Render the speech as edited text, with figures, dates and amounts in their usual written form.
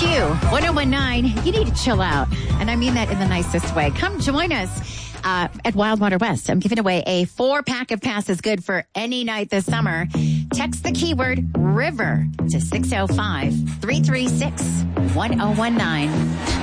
Q1019. You need to chill out. And I mean that in the nicest way. Come join us at Wildwater West. I'm giving away a 4-pack of passes good for any night this summer. Text the keyword RIVER to 605-336-1019.